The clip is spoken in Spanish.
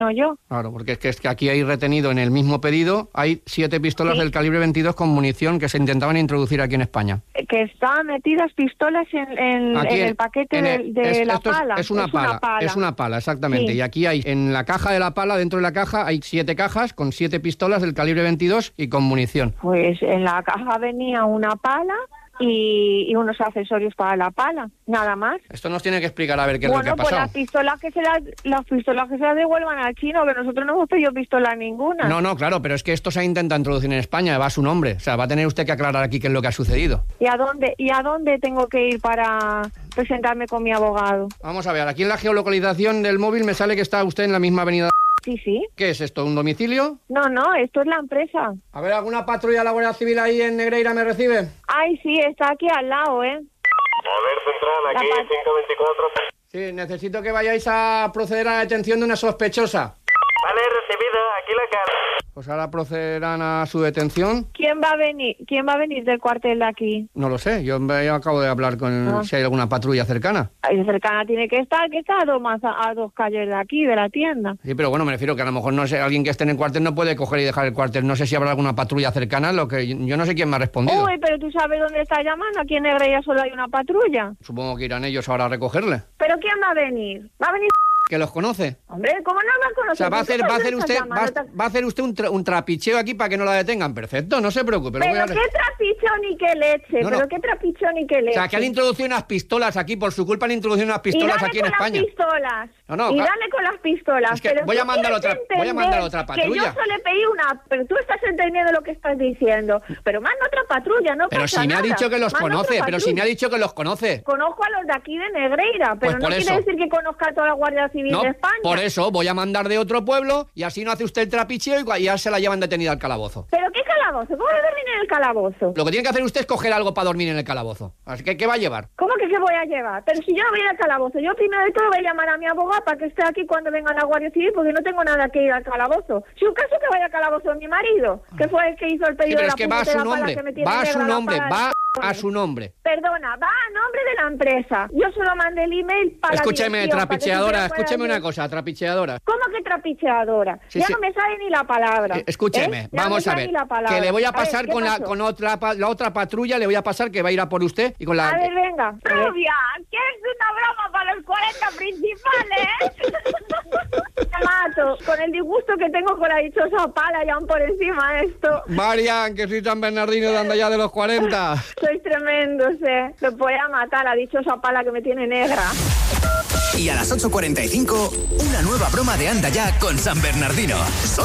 no yo. Claro, porque es que aquí hay retenido en el mismo pedido, hay 7 pistolas del calibre 22 con munición que se intentaban introducir aquí en España. Que estaban metidas pistolas en el paquete de la pala. Es una pala, exactamente. Sí. Y aquí hay, en la caja de la pala, dentro de la caja, hay 7 cajas con 7 pistolas del calibre 22 y con munición. Pues en la caja venía una pala y unos accesorios para la pala, nada más. Esto nos tiene que explicar a ver qué es lo que ha pasado. Bueno, pues las pistolas que se las devuelvan al chino, que nosotros no hemos pedido pistola ninguna. No, claro, pero es que esto se ha intentado introducir en España, va a su nombre. O sea, va a tener usted que aclarar aquí qué es lo que ha sucedido. ¿Y a dónde tengo que ir para presentarme con mi abogado? Vamos a ver, aquí en la geolocalización del móvil me sale que está usted en la misma avenida. Sí. ¿Qué es esto, un domicilio? No, esto es la empresa. A ver, ¿alguna patrulla de la Guardia Civil ahí en Negreira me recibe? Ay, sí, está aquí al lado, ¿eh? A ver, central, aquí 524. Sí, necesito que vayáis a proceder a la detención de una sospechosa. Vale, recibido, aquí la cara. Pues ahora procederán a su detención. ¿Quién va a venir del cuartel de aquí? No lo sé, yo acabo de hablar con si hay alguna patrulla cercana. Ahí cercana tiene que estar a 2 calles de aquí, de la tienda. Sí, pero bueno, me refiero que a lo mejor no sé, alguien que esté en el cuartel no puede coger y dejar el cuartel. No sé si habrá alguna patrulla cercana, yo no sé quién me ha respondido. Uy, pero tú sabes dónde está llamando, aquí en Negreira solo hay una patrulla. Supongo que irán ellos ahora a recogerle. ¿Pero quién va a venir? ¿Va a venir? ¿Que los conoce? Hombre, ¿cómo no va a conocer? O sea, va a hacer usted un trapicheo aquí para que no la detengan. Perfecto, no se preocupe. Pero qué trapicheo ni qué leche, No. qué trapicheo ni qué leche. O sea, que han introducido unas pistolas aquí, por su culpa han introducido unas pistolas aquí en España. Pistolas. No, y dale con las pistolas. Es que pero voy a mandar otra patrulla. Que yo solo le pedí una, pero tú estás entendiendo lo que estás diciendo. Pero manda otra patrulla, no pero pasa si me nada. ha dicho que los Manda conoce, pero si me ha dicho que los conoce. Conozco a los de aquí de Negreira, pero Pues no quiere eso. decir que conozca a toda la Guardia Civil de España. Por eso voy a mandar de otro pueblo y así no hace usted el trapicheo y ya se la llevan detenida al calabozo. ¿Pero qué calabozo? ¿Cómo va a dormir en el calabozo? Lo que tiene que hacer usted es coger algo para dormir en el calabozo. Así que, ¿qué va a llevar? ¿Cómo que qué voy a llevar? Pero si yo no voy a ir al calabozo, yo primero de todo voy a llamar a mi abogado para que esté aquí cuando venga la Guardia Civil, porque no tengo nada que ir al calabozo. Si un caso que vaya al calabozo es mi marido, que fue el que hizo el pedido Sí, pero de es que va a su nombre, va a su nombre. Perdona, va a nombre de la empresa. Yo solo mandé el email para Escúcheme, la trapicheadora, escúcheme una cosa, trapicheadora. ¿Cómo que trapicheadora? Sí, ya sí. no me sale ni la palabra. Escúcheme, vamos a ver, que le voy a pasar con la otra patrulla, le voy a pasar que va a ir a por usted y con la... A ver, venga. Rubia, que es una broma para los 40 principales. Te mato, con el disgusto que tengo con la dichosa pala y aún por encima de esto. Marian, que soy San Bernardino de anda ya de los 40. Sois tremendos, me voy a matar a la dichosa pala que me tiene negra. Y a las 8:45, una nueva broma de Anda Ya con San Bernardino.